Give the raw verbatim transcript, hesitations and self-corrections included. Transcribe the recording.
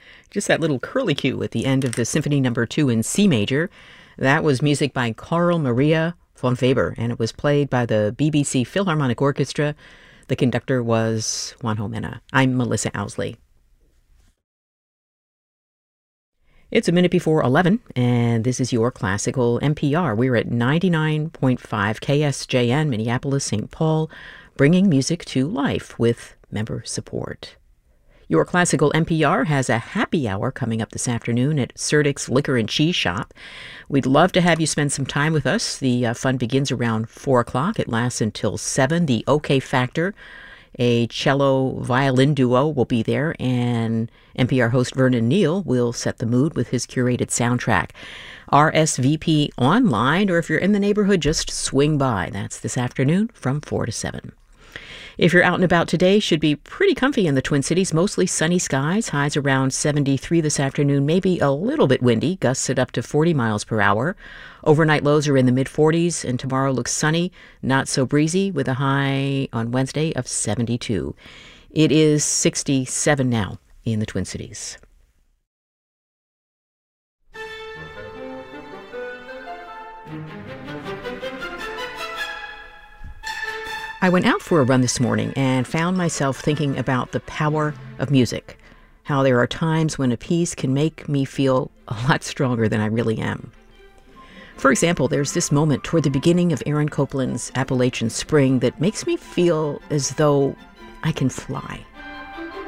Just that little curlicue at the end of the Symphony Number Two in C major. That was music by Carl Maria von Weber, and it was played by the B B C Philharmonic Orchestra. The conductor was Juanjo Mena. I'm Melissa Owsley. It's a minute before eleven, and this is your classical N P R. We're at ninety-nine point five K S J N, Minneapolis, Saint Paul, bringing music to life with member support. Your classical N P R has a happy hour coming up this afternoon at Serdik's Liquor and Cheese Shop. We'd love to have you spend some time with us. The uh, fun begins around four o'clock. It lasts until seven. The OK Factor, a cello violin duo, will be there, and N P R host Vernon Neal will set the mood with his curated soundtrack. R S V P online, or if you're in the neighborhood, just swing by. That's this afternoon from four to seven. If you're out and about today, should be pretty comfy in the Twin Cities. Mostly sunny skies, highs around seventy-three this afternoon, maybe a little bit windy, gusts at up to forty miles per hour. Overnight lows are in the mid forties, and tomorrow looks sunny, not so breezy, with a high on Wednesday of seventy-two. It is sixty-seven now in the Twin Cities. I went out for a run this morning and found myself thinking about the power of music, how there are times when a piece can make me feel a lot stronger than I really am. For example, there's this moment toward the beginning of Aaron Copland's Appalachian Spring that makes me feel as though I can fly.